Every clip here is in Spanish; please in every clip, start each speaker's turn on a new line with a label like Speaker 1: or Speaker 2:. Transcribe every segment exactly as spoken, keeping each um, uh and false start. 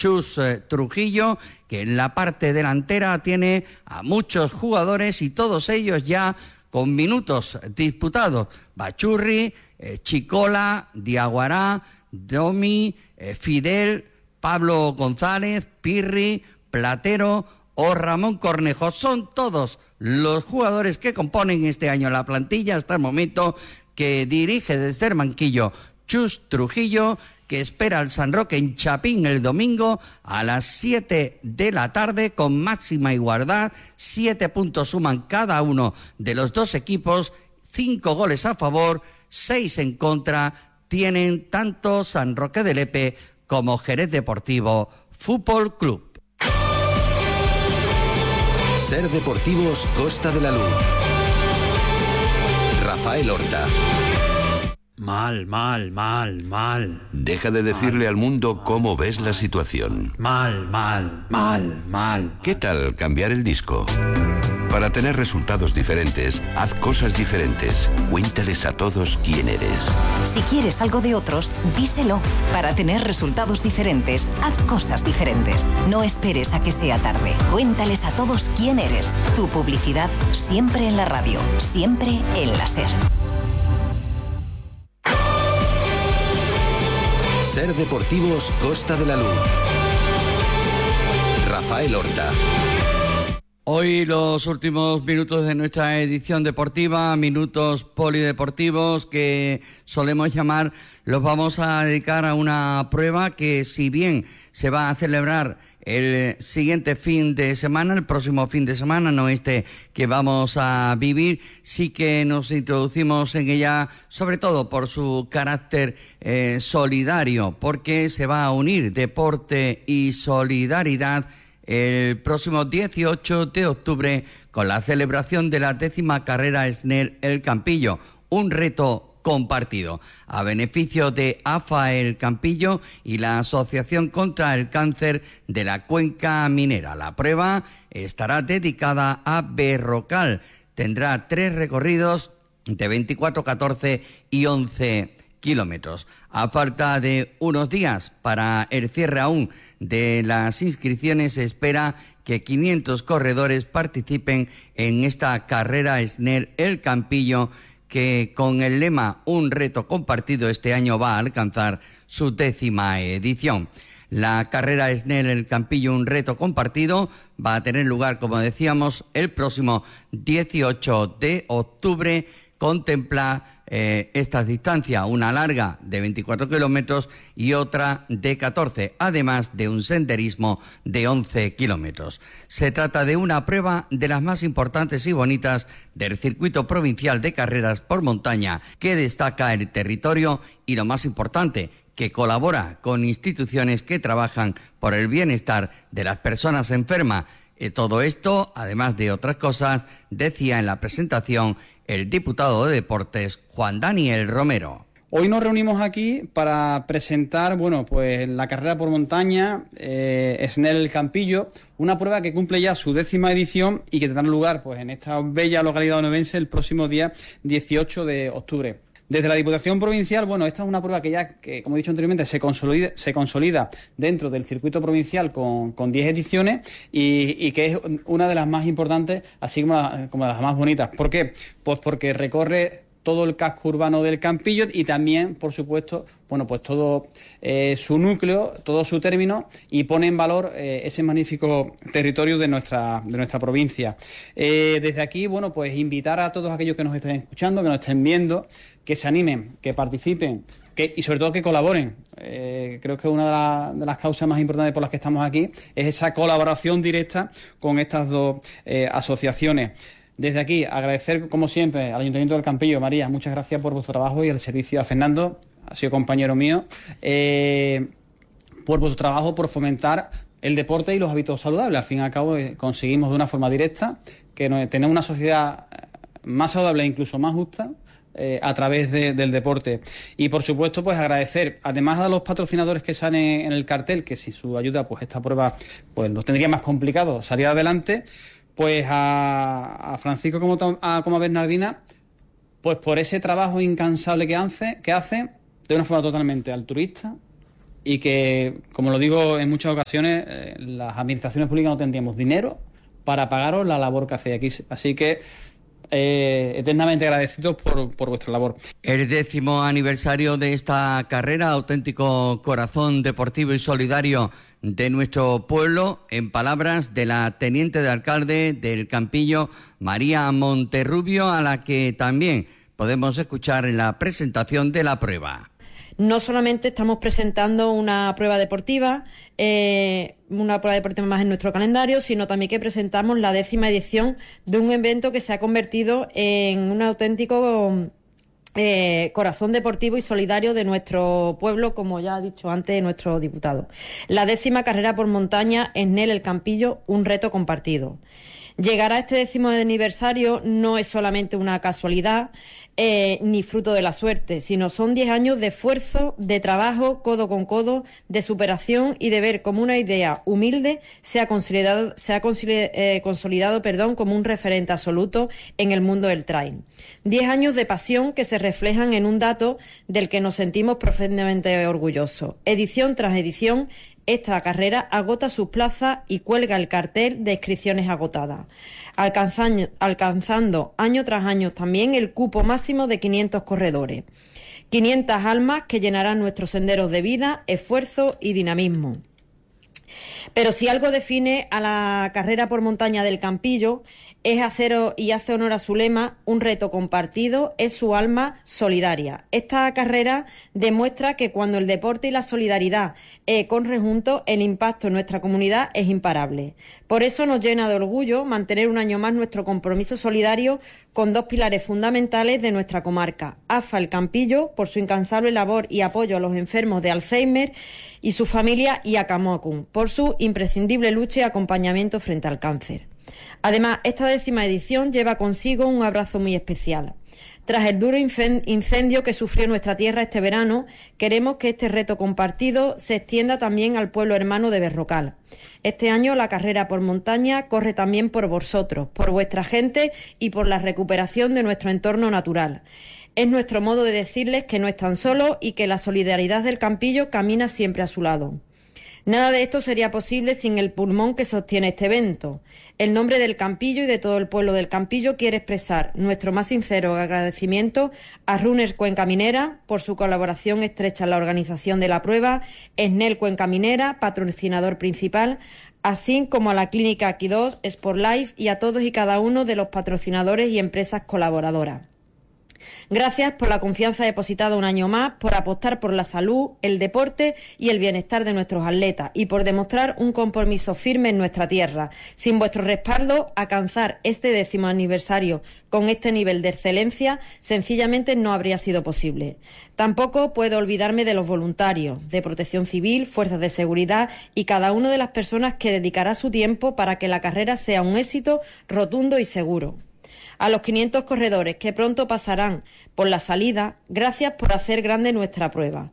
Speaker 1: Chus eh, Trujillo, que en la parte delantera tiene a muchos jugadores y todos ellos ya con minutos disputados. Bachurri, eh, Chicola, Diaguará, Domi, eh, Fidel, Pablo González, Pirri, Platero o Ramón Cornejo. Son todos los jugadores que componen este año la plantilla hasta el momento, que dirige desde el banquillo Chus Trujillo, que espera al San Roque en Chapín el domingo a las siete de la tarde con máxima igualdad. Siete puntos suman cada uno de los dos equipos, cinco goles a favor, seis en contra tienen tanto San Roque de Lepe como Jerez Deportivo Fútbol Club.
Speaker 2: Ser Deportivos Costa de la Luz. Rafael Horta.
Speaker 3: Mal, mal, mal, mal.
Speaker 2: Deja de decirle al mundo cómo ves la situación.
Speaker 3: Mal, mal, mal, mal.
Speaker 2: ¿Qué tal cambiar el disco? Para tener resultados diferentes, haz cosas diferentes. Cuéntales a todos quién eres.
Speaker 4: Si quieres algo de otros, díselo. Para tener resultados diferentes, haz cosas diferentes. No esperes a que sea tarde. Cuéntales a todos quién eres. Tu publicidad siempre en la radio, siempre en la SER.
Speaker 2: Ser Deportivos Costa de la Luz. Rafael Horta.
Speaker 1: Hoy los últimos minutos de nuestra edición deportiva, minutos polideportivos que solemos llamar, los vamos a dedicar a una prueba que, si bien se va a celebrar el siguiente fin de semana, el próximo fin de semana, no este que vamos a vivir, sí que nos introducimos en ella, sobre todo por su carácter eh, solidario, porque se va a unir deporte y solidaridad el próximo dieciocho de octubre con la celebración de la décima carrera S N E L El Campillo, un reto compartido a beneficio de A F A El Campillo y la Asociación contra el Cáncer de la Cuenca Minera. La prueba estará dedicada a Berrocal. Tendrá tres recorridos de veinticuatro, catorce y once kilómetros. A falta de unos días para el cierre aún de las inscripciones, se espera que quinientos corredores participen en esta carrera S N E L El Campillo, que con el lema Un reto compartido este año va a alcanzar su décima edición. La carrera S N E L El Campillo, un reto compartido, va a tener lugar, como decíamos, el próximo dieciocho de octubre. Contempla eh, esta distancia, una larga de veinticuatro kilómetros y otra de catorce, además de un senderismo de once kilómetros. Se trata de una prueba de las más importantes y bonitas del circuito provincial de carreras por montaña, que destaca el territorio y, lo más importante, que colabora con instituciones que trabajan por el bienestar de las personas enfermas. Eh, todo esto, además de otras cosas, decía en la presentación el diputado de Deportes, Juan Daniel Romero.
Speaker 5: Hoy nos reunimos aquí para presentar, bueno, pues la carrera por montaña, eh, S N E L El Campillo, una prueba que cumple ya su décima edición y que tendrá lugar, pues, en esta bella localidad onubense el próximo día dieciocho de octubre. Desde la Diputación Provincial, bueno, esta es una prueba que ya, que, como he dicho anteriormente, se consolida, se consolida dentro del circuito provincial con, con diez ediciones y, y que es una de las más importantes, así como, la, como de las más bonitas. ¿Por qué? Pues porque recorre todo el casco urbano del Campillo y también, por supuesto, bueno, pues todo eh, su núcleo, todo su término, y pone en valor eh, ese magnífico territorio de nuestra de nuestra provincia. Eh, desde aquí, bueno, pues invitar a todos aquellos que nos estén escuchando, que nos estén viendo, que se animen, que participen, que, y sobre todo que colaboren. Eh, creo que una de, la, de las causas más importantes por las que estamos aquí es esa colaboración directa con estas dos eh, asociaciones. Desde aquí, agradecer, como siempre, al Ayuntamiento del Campillo. María, muchas gracias por vuestro trabajo, y el servicio a Fernando, ha sido compañero mío, eh, por vuestro trabajo, por fomentar el deporte y los hábitos saludables. Al fin y al cabo, eh, conseguimos de una forma directa que no, tenemos una sociedad más saludable e incluso más justa, Eh, a través de, del deporte. Y por supuesto, pues agradecer además a los patrocinadores que salen en el cartel, que sin su ayuda pues esta prueba pues lo tendría más complicado salir adelante, pues a, a Francisco como a, como a Bernardina, pues por ese trabajo incansable que hace, que hace de una forma totalmente altruista, y que, como lo digo en muchas ocasiones, eh, las administraciones públicas no tendríamos dinero para pagaros la labor que hacéis aquí. Así que eh, eternamente agradecidos por, por vuestra labor.
Speaker 1: El décimo aniversario de esta carrera, auténtico corazón deportivo y solidario de nuestro pueblo, en palabras de la teniente de alcalde del Campillo, María Monterrubio, a la que también podemos escuchar en la presentación de la prueba.
Speaker 6: No solamente estamos presentando una prueba deportiva, eh, una prueba deportiva más en nuestro calendario, sino también que presentamos la décima edición de un evento que se ha convertido en un auténtico eh, corazón deportivo y solidario de nuestro pueblo, como ya ha dicho antes nuestro diputado. La décima carrera por montaña Esnel El Campillo, un reto compartido. Llegar a este décimo aniversario no es solamente una casualidad eh, ni fruto de la suerte, sino son diez años de esfuerzo, de trabajo codo con codo, de superación y de ver cómo una idea humilde se ha consolidado, se ha consolidado, eh, consolidado perdón, como un referente absoluto en el mundo del trail. Diez años de pasión que se reflejan en un dato del que nos sentimos profundamente orgullosos. Edición tras edición, esta carrera agota sus plazas y cuelga el cartel de inscripciones agotadas, alcanzando, alcanzando año tras año también el cupo máximo de quinientos corredores. quinientas almas que llenarán nuestros senderos de vida, esfuerzo y dinamismo. Pero si algo define a la carrera por montaña del Campillo es hacer y hace honor a su lema, un reto compartido, es su alma solidaria. Esta carrera demuestra que cuando el deporte y la solidaridad eh, corren juntos, el impacto en nuestra comunidad es imparable. Por eso nos llena de orgullo mantener un año más nuestro compromiso solidario con dos pilares fundamentales de nuestra comarca. A F A El Campillo, por su incansable labor y apoyo a los enfermos de Alzheimer y su familia, y a Camocum, por su imprescindible lucha y acompañamiento frente al cáncer. Además, esta décima edición lleva consigo un abrazo muy especial. Tras el duro incendio que sufrió nuestra tierra este verano, queremos que este reto compartido se extienda también al pueblo hermano de Berrocal. Este año la carrera por montaña corre también por vosotros, por vuestra gente y por la recuperación de nuestro entorno natural. Es nuestro modo de decirles que no están solos y que la solidaridad del Campillo camina siempre a su lado. Nada de esto sería posible sin el pulmón que sostiene este evento. En nombre del Campillo y de todo el pueblo del Campillo quiero expresar nuestro más sincero agradecimiento a Runners Cuenca Minera por su colaboración estrecha en la organización de la prueba, Esnel Cuenca Minera, patrocinador principal, así como a la Clínica Aquidós, Sport Life y a todos y cada uno de los patrocinadores y empresas colaboradoras. Gracias por la confianza depositada un año más, por apostar por la salud, el deporte y el bienestar de nuestros atletas y por demostrar un compromiso firme en nuestra tierra. Sin vuestro respaldo, alcanzar este décimo aniversario con este nivel de excelencia sencillamente no habría sido posible. Tampoco puedo olvidarme de los voluntarios, de Protección Civil, fuerzas de seguridad y cada una de las personas que dedicará su tiempo para que la carrera sea un éxito rotundo y seguro. A los quinientos corredores que pronto pasarán por la salida, gracias por hacer grande nuestra prueba.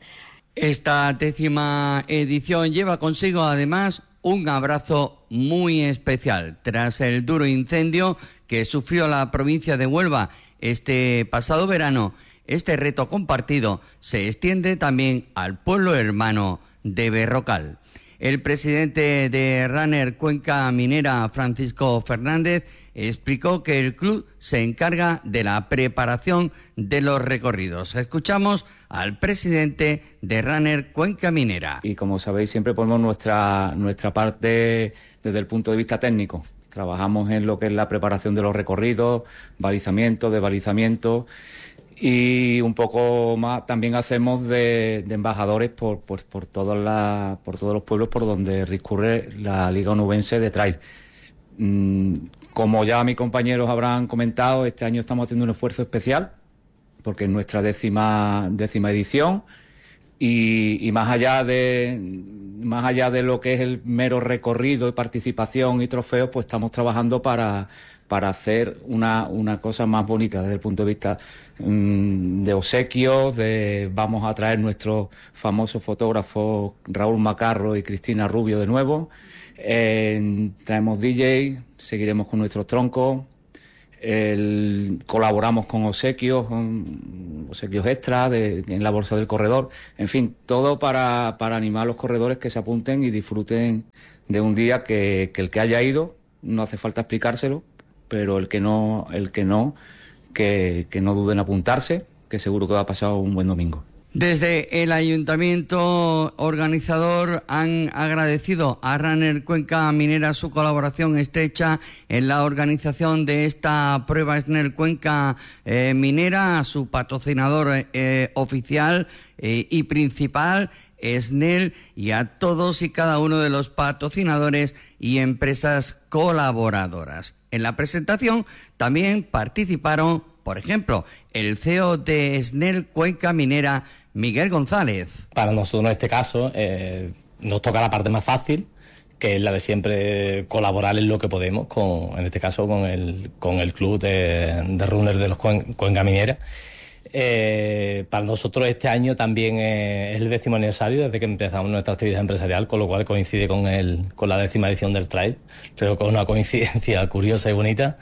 Speaker 1: Esta décima edición lleva consigo además un abrazo muy especial. Tras el duro incendio que sufrió la provincia de Huelva este pasado verano, este reto compartido se extiende también al pueblo hermano de Berrocal. El presidente de Runner Cuenca Minera, Francisco Fernández, explicó que el club se encarga de la preparación de los recorridos. Escuchamos al presidente de Runner Cuenca Minera.
Speaker 7: Y como sabéis, siempre ponemos nuestra, nuestra parte desde el punto de vista técnico. Trabajamos en lo que es la preparación de los recorridos, balizamiento, desbalizamiento. Y un poco más también hacemos de, de embajadores por, por, por, todas las, por todos los pueblos por donde discurre la Liga Onubense de Trail. Mm, como ya mis compañeros habrán comentado, este año estamos haciendo un esfuerzo especial porque es nuestra décima, décima edición y, y más allá de más allá de lo que es el mero recorrido y participación y trofeos, pues estamos trabajando para para hacer una, una cosa más bonita desde el punto de vista mmm, de obsequios, de vamos a traer nuestros famosos fotógrafos Raúl Macarro y Cristina Rubio de nuevo, eh, traemos D J, seguiremos con nuestros troncos, El, colaboramos con obsequios, con obsequios extra de, en la bolsa del corredor, en fin, todo para, para animar a los corredores que se apunten y disfruten de un día que, que el que haya ido, no hace falta explicárselo, pero el que no, el que no, que, que no duden en apuntarse, que seguro que va a pasar un buen domingo.
Speaker 1: Desde el ayuntamiento organizador han agradecido a Runner Cuenca Minera su colaboración estrecha en la organización de esta prueba SNEL Cuenca eh, Minera, a su patrocinador eh, oficial eh, y principal, SNEL, y a todos y cada uno de los patrocinadores y empresas colaboradoras. En la presentación también participaron, por ejemplo, el C E O de SNEL Cuenca Minera, Miguel González.
Speaker 8: Para nosotros en este caso eh, nos toca la parte más fácil, que es la de siempre colaborar en lo que podemos, con, en este caso con el, con el club de, de runners de los Cuen, Cuenca Minera. Eh, para nosotros este año también eh, es el décimo aniversario desde que empezamos nuestra actividad empresarial, con lo cual coincide con, el, con la décima edición del trail. Creo que es una coincidencia curiosa y bonita.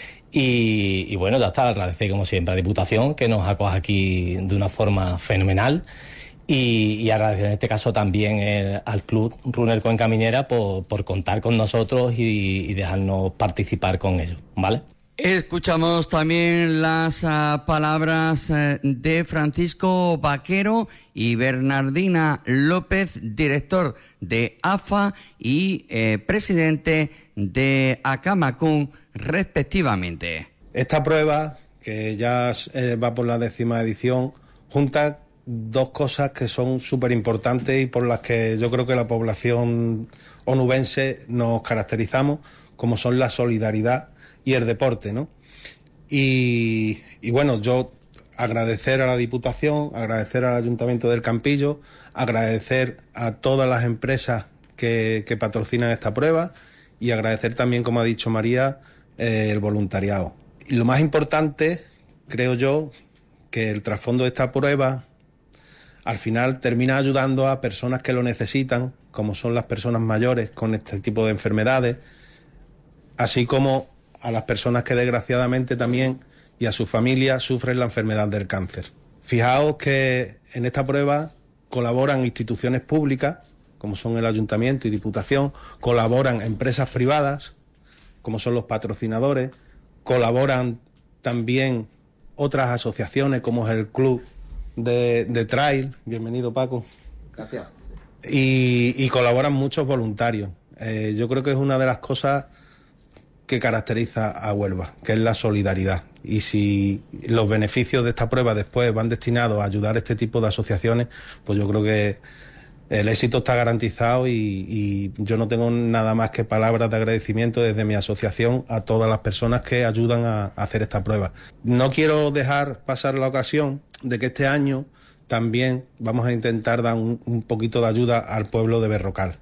Speaker 8: Y, y bueno, ya está, agradecer como siempre a Diputación que nos acoge aquí de una forma fenomenal y, y agradecer en este caso también eh, al Club Runner Cuenca Minera por, por contar con nosotros y, y dejarnos participar con ellos, ¿vale?
Speaker 1: Escuchamos también las uh, palabras uh, de Francisco Vaquero y Bernardina López, director de A F A y eh, presidente de Acamacún, respectivamente.
Speaker 9: Esta prueba, que ya eh, va por la décima edición, junta dos cosas que son súper importantes y por las que yo creo que la población onubense nos caracterizamos, como son la solidaridad y el deporte, ¿no? Y, y bueno, yo agradecer a la Diputación, agradecer al Ayuntamiento del Campillo, agradecer a todas las empresas que, que patrocinan esta prueba y agradecer también, como ha dicho María, eh, el voluntariado. Y lo más importante, creo yo, que el trasfondo de esta prueba al final termina ayudando a personas que lo necesitan, como son las personas mayores con este tipo de enfermedades, así como a las personas que desgraciadamente también y a sus familias sufren la enfermedad del cáncer. Fijaos que en esta prueba colaboran instituciones públicas, como son el Ayuntamiento y Diputación, colaboran empresas privadas, como son los patrocinadores, colaboran también otras asociaciones, como es el Club de, de Trail. Bienvenido, Paco.
Speaker 10: Gracias.
Speaker 9: Y, y colaboran muchos voluntarios. Eh, yo creo que es una de las cosas que caracteriza a Huelva, que es la solidaridad. Y si los beneficios de esta prueba después van destinados a ayudar a este tipo de asociaciones, pues yo creo que el éxito está garantizado y, y yo no tengo nada más que palabras de agradecimiento desde mi asociación a todas las personas que ayudan a, a hacer esta prueba. No quiero dejar pasar la ocasión de que este año también vamos a intentar dar un, un poquito de ayuda al pueblo de Berrocal.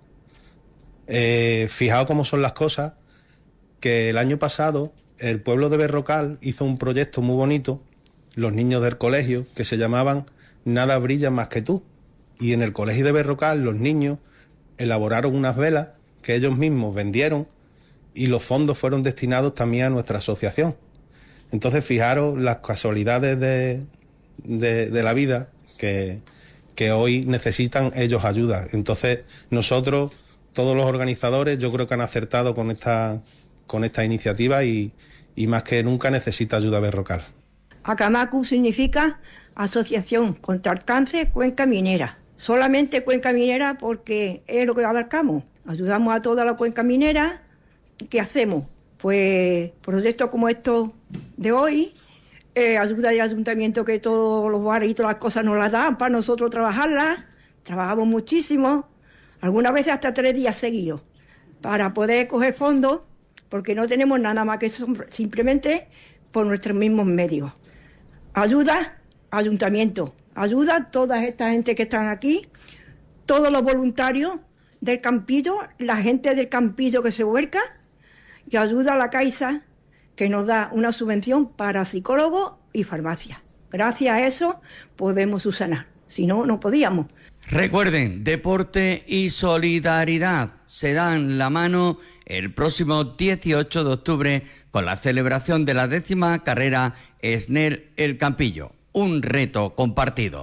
Speaker 9: Eh, fijaos cómo son las cosas, que el año pasado el pueblo de Berrocal hizo un proyecto muy bonito, los niños del colegio, que se llamaban Nada brilla más que tú. Y en el colegio de Berrocal los niños elaboraron unas velas que ellos mismos vendieron y los fondos fueron destinados también a nuestra asociación. Entonces, fijaros las casualidades de, de, de la vida que, que hoy necesitan ellos ayuda. Entonces, nosotros, todos los organizadores, yo creo que han acertado con esta... con esta iniciativa y, y más que nunca necesita ayuda Berrocal.
Speaker 11: Acamacu significa Asociación contra el Cáncer Cuenca Minera. Solamente Cuenca Minera porque es lo que abarcamos. Ayudamos a toda la cuenca minera. ¿Qué hacemos? Pues proyectos como estos de hoy, eh, ayuda del ayuntamiento que todos los bares y todas las cosas nos las dan para nosotros trabajarlas. Trabajamos muchísimo, algunas veces hasta tres días seguidos, para poder coger fondos, porque no tenemos nada más que eso, simplemente por nuestros mismos medios. Ayuda, ayuntamiento, ayuda a toda esta gente que están aquí, todos los voluntarios del Campillo, la gente del Campillo que se vuelca, y ayuda a la Caixa, que nos da una subvención para psicólogos y farmacia. Gracias a eso podemos subsanar, si no, no podíamos.
Speaker 1: Recuerden, deporte y solidaridad se dan la mano el próximo dieciocho de octubre con la celebración de la décima carrera Esnel El Campillo. Un reto compartido.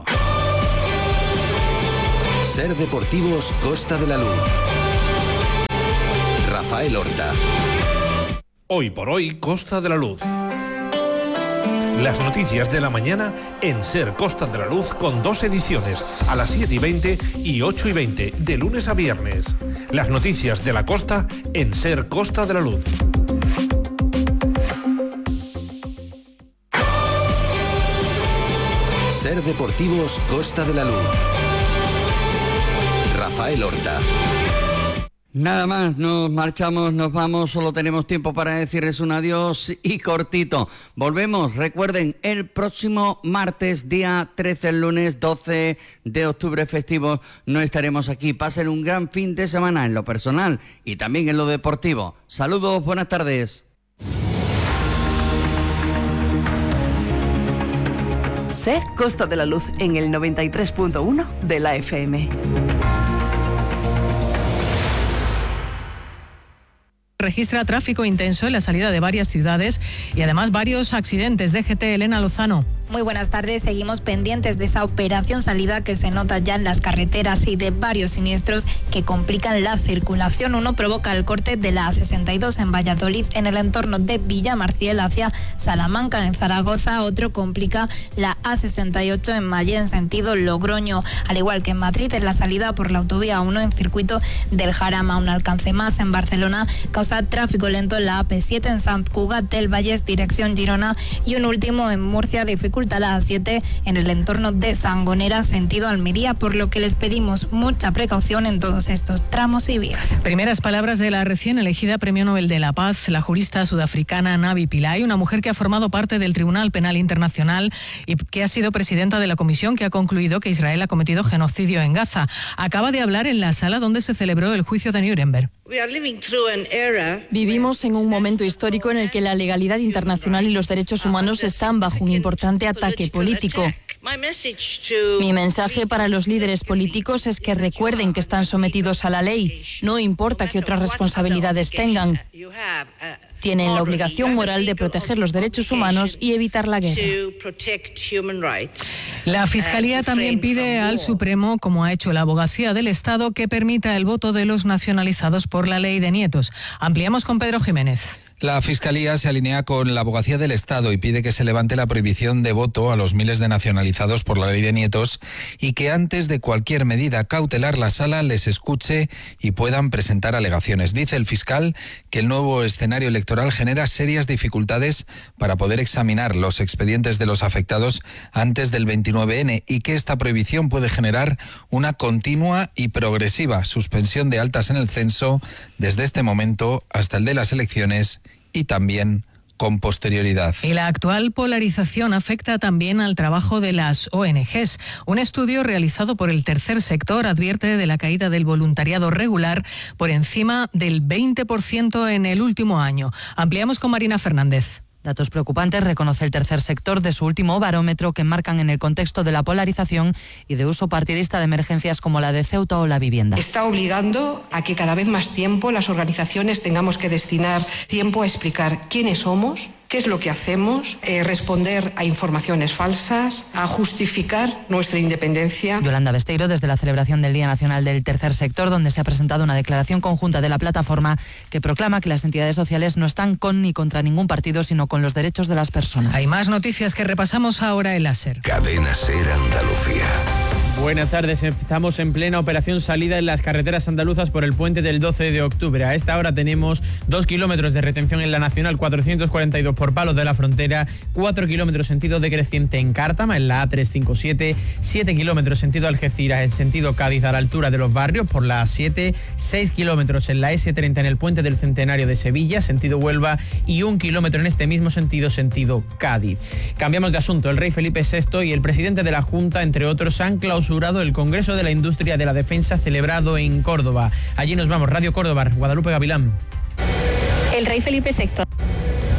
Speaker 2: Ser Deportivos Costa de la Luz. Rafael Horta.
Speaker 10: Hoy por hoy, Costa de la Luz. Las noticias de la mañana en Ser Costa de la Luz con dos ediciones, a las siete y veinte y ocho y veinte, de lunes a viernes. Las noticias de la costa en Ser Costa de la Luz.
Speaker 2: Ser Deportivos Costa de la Luz. Rafael Horta.
Speaker 1: Nada más, nos marchamos, nos vamos, solo tenemos tiempo para decirles un adiós y cortito. Volvemos, recuerden, el próximo martes, día trece, el lunes doce de octubre festivo, no estaremos aquí. Pasen un gran fin de semana en lo personal y también en lo deportivo. Saludos, buenas tardes.
Speaker 12: Ser Costa de la Luz en el noventa y tres punto uno de la F M.
Speaker 13: Registra tráfico intenso en la salida de varias ciudades y además varios accidentes. D G T, Elena Lozano.
Speaker 14: Muy buenas tardes, seguimos pendientes de esa operación salida que se nota ya en las carreteras y de varios siniestros que complican la circulación. Uno provoca el corte de la A sesenta y dos en Valladolid en el entorno de Villamarciel hacia Salamanca en Zaragoza. Otro complica la A sesenta y ocho en Mallén en sentido Logroño, al igual que en Madrid en la salida por la autovía uno en circuito del Jarama. Un alcance más en Barcelona causa tráfico lento en la A P siete en Sant Cugat del Vallès dirección Girona y un último en Murcia dificulta la A siete en el entorno de Sangonera sentido Almería, por lo que les pedimos mucha precaución en todos estos tramos y vías.
Speaker 13: Primeras palabras de la recién elegida Premio Nobel de la Paz, la jurista sudafricana Navi Pillay, una mujer que ha formado parte del Tribunal Penal Internacional y que ha sido presidenta de la comisión que ha concluido que Israel ha cometido genocidio en Gaza. Acaba de hablar en la sala donde se celebró el juicio de Nuremberg.
Speaker 15: Vivimos en un momento histórico en el que la legalidad internacional y los derechos humanos están bajo un importante ataque político. Mi mensaje para los líderes políticos es que recuerden que están sometidos a la ley, no importa qué otras responsabilidades tengan. Tienen la obligación moral de proteger los derechos humanos y evitar la guerra.
Speaker 13: La Fiscalía también pide al Supremo, como ha hecho la Abogacía del Estado, que permita el voto de los nacionalizados por la ley de nietos. Ampliamos con Pedro Jiménez.
Speaker 16: La Fiscalía se alinea con la Abogacía del Estado y pide que se levante la prohibición de voto a los miles de nacionalizados por la ley de nietos y que antes de cualquier medida cautelar la Sala les escuche y puedan presentar alegaciones. Dice el fiscal que el nuevo escenario electoral genera serias dificultades para poder examinar los expedientes de los afectados antes del veintinueve ene y que esta prohibición puede generar una continua y progresiva suspensión de altas en el censo desde este momento hasta el de las elecciones y también con posterioridad.
Speaker 13: Y la actual polarización afecta también al trabajo de las O N Ges. Un estudio realizado por el tercer sector advierte de la caída del voluntariado regular por encima del veinte por ciento en el último año. Ampliamos con Marina Fernández.
Speaker 17: Datos preocupantes reconoce el tercer sector de su último barómetro que enmarcan en el contexto de la polarización y de uso partidista de emergencias como la de Ceuta o la vivienda.
Speaker 18: Está obligando a que cada vez más tiempo las organizaciones tengamos que destinar tiempo a explicar quiénes somos, qué es lo que hacemos, eh, responder a informaciones falsas, a justificar nuestra independencia.
Speaker 17: Yolanda Besteiro, desde la celebración del Día Nacional del Tercer Sector, donde se ha presentado una declaración conjunta de la plataforma que proclama que las entidades sociales no están con ni contra ningún partido, sino con los derechos de las personas.
Speaker 13: Hay más noticias que repasamos ahora en la SER.
Speaker 2: Cadena SER Andalucía.
Speaker 19: Buenas tardes, estamos en plena operación salida en las carreteras andaluzas por el puente del doce de octubre. A esta hora tenemos dos kilómetros de retención en la Nacional cuatrocientos cuarenta y dos por Palos de la Frontera, cuatro kilómetros sentido decreciente en Cártama, en la A trescientos cincuenta y siete, siete kilómetros sentido Algeciras, en sentido Cádiz a la altura de Los Barrios por la A siete, seis kilómetros en la ese treinta en el puente del Centenario de Sevilla, sentido Huelva, y un kilómetro en este mismo sentido, sentido Cádiz. Cambiamos de asunto. El rey Felipe sexto y el presidente de la Junta, entre otros, han clausurado el Congreso de la Industria de la Defensa celebrado en Córdoba. Allí nos vamos, Radio Córdoba, Guadalupe Gavilán.
Speaker 20: El rey Felipe sexto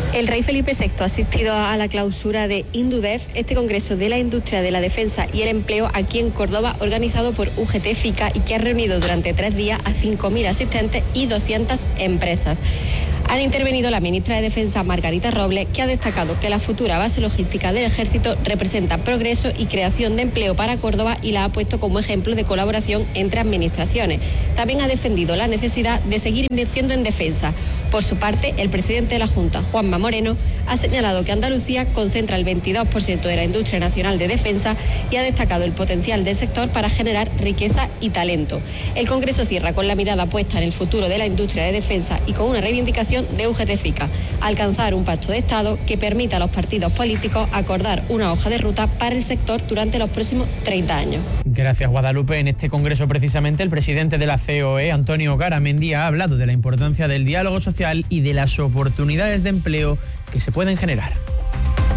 Speaker 20: El rey Felipe sexto ha asistido a la clausura de Indudef, este congreso de la industria de la defensa y el empleo aquí en Córdoba, organizado por U G T FICA y que ha reunido durante tres días a cinco mil asistentes y doscientas empresas. Han intervenido la ministra de Defensa, Margarita Robles, que ha destacado que la futura base logística del Ejército representa progreso y creación de empleo para Córdoba y la ha puesto como ejemplo de colaboración entre administraciones. También ha defendido la necesidad de seguir invirtiendo en defensa. Por su parte, el presidente de la Junta, Juanma Moreno, ha señalado que Andalucía concentra el veintidós por ciento de la industria nacional de defensa y ha destacado el potencial del sector para generar riqueza y talento. El Congreso cierra con la mirada puesta en el futuro de la industria de defensa y con una reivindicación de U G T FICA, alcanzar un pacto de Estado que permita a los partidos políticos acordar una hoja de ruta para el sector durante los próximos treinta años.
Speaker 19: Gracias, Guadalupe. En este congreso, precisamente, el presidente de la C O E, Antonio Garamendi, ha hablado de la importancia del diálogo social y de las oportunidades de empleo que se pueden generar.